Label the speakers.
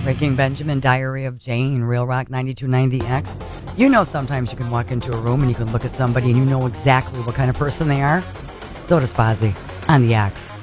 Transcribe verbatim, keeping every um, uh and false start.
Speaker 1: Breaking Benjamin, Diary of Jane, Real Rock ninety-two point nine The X. You know sometimes you can walk into a room and you can look at somebody and you know exactly what kind of person they are. So does Fozzy on The X.